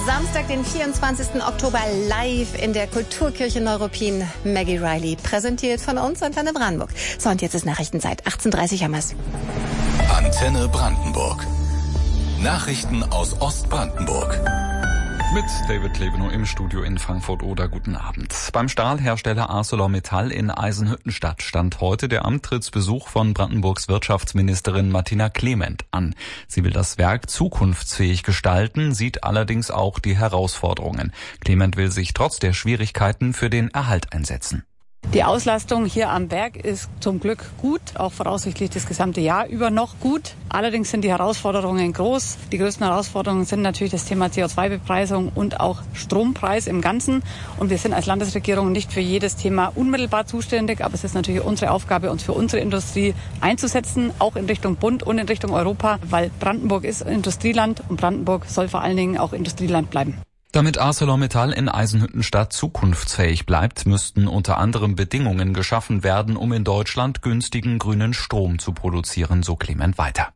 Samstag, den 24. Oktober, live in der Kulturkirche Neuruppin. Maggie Riley, präsentiert von uns Antenne Brandenburg. So, und jetzt ist Nachrichtenzeit. 18:30 haben wir's. Antenne Brandenburg. Nachrichten aus Ostbrandenburg. Mit David Klebenow im Studio in Frankfurt-Oder. Guten Abend. Beim Stahlhersteller ArcelorMittal in Eisenhüttenstadt stand heute der Antrittsbesuch von Brandenburgs Wirtschaftsministerin Martina Clement an. Sie will das Werk zukunftsfähig gestalten, sieht allerdings auch die Herausforderungen. Clement will sich trotz der Schwierigkeiten für den Erhalt einsetzen. Die Auslastung hier am Werk ist zum Glück gut, auch voraussichtlich das gesamte Jahr über noch gut. Allerdings sind die Herausforderungen groß. Die größten Herausforderungen sind natürlich das Thema CO2-Bepreisung und auch Strompreis im Ganzen. Und wir sind als Landesregierung nicht für jedes Thema unmittelbar zuständig, aber es ist natürlich unsere Aufgabe, uns für unsere Industrie einzusetzen, auch in Richtung Bund und in Richtung Europa, weil Brandenburg ist Industrieland und Brandenburg soll vor allen Dingen auch Industrieland bleiben. Damit ArcelorMittal in Eisenhüttenstadt zukunftsfähig bleibt, müssten unter anderem Bedingungen geschaffen werden, um in Deutschland günstigen grünen Strom zu produzieren, so Clement weiter.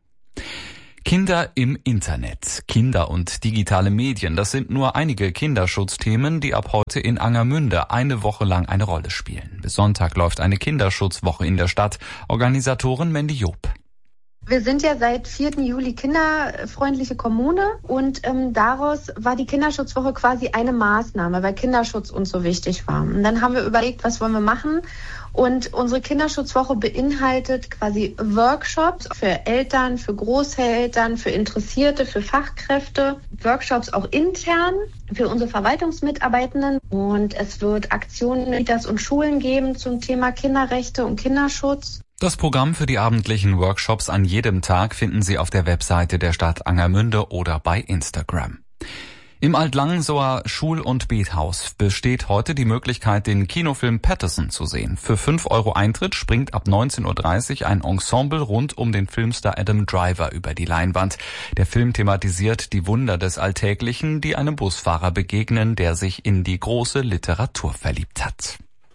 Kinder im Internet, Kinder und digitale Medien, das sind nur einige Kinderschutzthemen, die ab heute in Angermünde eine Woche lang eine Rolle spielen. Bis Sonntag läuft eine Kinderschutzwoche in der Stadt. Organisatorin Mandy Job. Wir sind ja seit 4. Juli kinderfreundliche Kommune und daraus war die Kinderschutzwoche quasi eine Maßnahme, weil Kinderschutz uns so wichtig war. Und dann haben wir überlegt, was wollen wir machen? Und unsere Kinderschutzwoche beinhaltet quasi Workshops für Eltern, für Großeltern, für Interessierte, für Fachkräfte, Workshops auch intern für unsere Verwaltungsmitarbeitenden. Und es wird Aktionen in Kitas und Schulen geben zum Thema Kinderrechte und Kinderschutz. Das Programm für die abendlichen Workshops an jedem Tag finden Sie auf der Webseite der Stadt Angermünde oder bei Instagram. Im Altlangensower Schul- und Bethaus besteht heute die Möglichkeit, den Kinofilm Patterson zu sehen. Für 5 € Eintritt springt ab 19:30 Uhr ein Ensemble rund um den Filmstar Adam Driver über die Leinwand. Der Film thematisiert die Wunder des Alltäglichen, die einem Busfahrer begegnen, der sich in die große Literatur verliebt hat.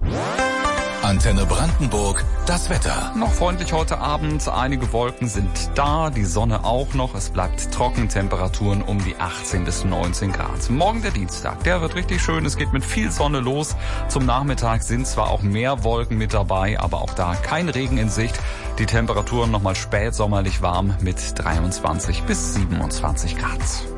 Antenne Brandenburg, das Wetter. Noch freundlich heute Abend, einige Wolken sind da, die Sonne auch noch, es bleibt trocken, Temperaturen um die 18 bis 19 Grad. Morgen der Dienstag, der wird richtig schön, es geht mit viel Sonne los. Zum Nachmittag sind zwar auch mehr Wolken mit dabei, aber auch da kein Regen in Sicht. Die Temperaturen nochmal spätsommerlich warm mit 23 bis 27 Grad.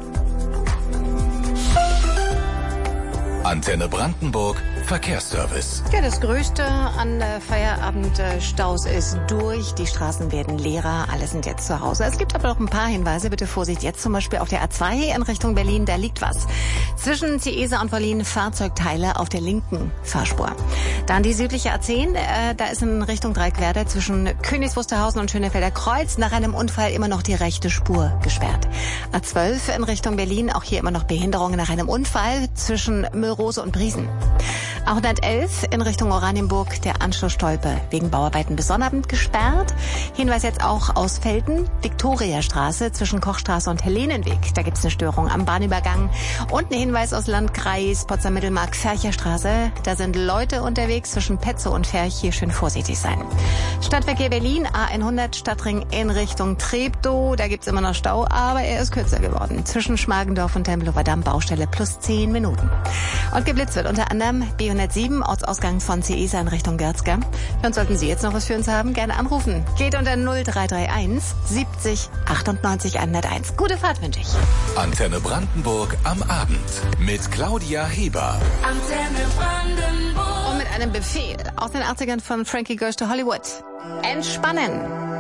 Antenne Brandenburg, Verkehrsservice. Ja, das Größte an Feierabendstaus ist durch. Die Straßen werden leerer. Alle sind jetzt zu Hause. Es gibt aber noch ein paar Hinweise. Bitte Vorsicht. Jetzt zum Beispiel auf der A2 in Richtung Berlin. Da liegt was. Zwischen Ciesa und Wollin Fahrzeugteile auf der linken Fahrspur. Dann die südliche A10. Da ist in Richtung Dreieckwerder zwischen Königs Wusterhausen und Schönefelder Kreuz nach einem Unfall immer noch die rechte Spur gesperrt. A12 in Richtung Berlin. Auch hier immer noch Behinderungen nach einem Unfall zwischen Müllrose und Briesen. A111 in Richtung Oranienburg, der Anschlussstolpe wegen Bauarbeiten bis Sonnabend gesperrt. Hinweis jetzt auch aus Velten, Viktoriastraße zwischen Kochstraße und Helenenweg. Da gibt's eine Störung am Bahnübergang. Und ein Hinweis aus Landkreis Potsdam-Mittelmark, Fercherstraße. Da sind Leute unterwegs zwischen Petzow und Ferch. Hier schön vorsichtig sein. Stadtverkehr Berlin, A100 Stadtring in Richtung Treptow. Da gibt's immer noch Stau, aber er ist kürzer geworden. Zwischen Schmargendorf und Tempelhofer Damm Baustelle plus 10 Minuten. Und geblitzt wird unter anderem B107, Ortsausgang von Ciesa in Richtung Görzger. Dann sollten Sie jetzt noch was für uns haben, gerne anrufen. Geht unter 0331 70 98 101. Gute Fahrt wünsche ich. Antenne Brandenburg am Abend mit Claudia Heber. Antenne Brandenburg. Und mit einem Befehl aus den 80ern von Frankie Goes to Hollywood. Entspannen.